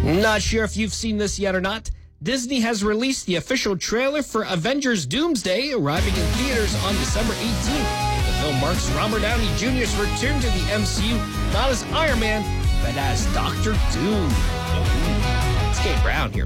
Not sure if you've seen this yet or not. Disney has released the official trailer for Avengers Doomsday, arriving in theaters on December 18th. The film marks Robert Downey Jr.'s return to the MCU, not as Iron Man, but as Dr. Doom. It's Kate Brown here.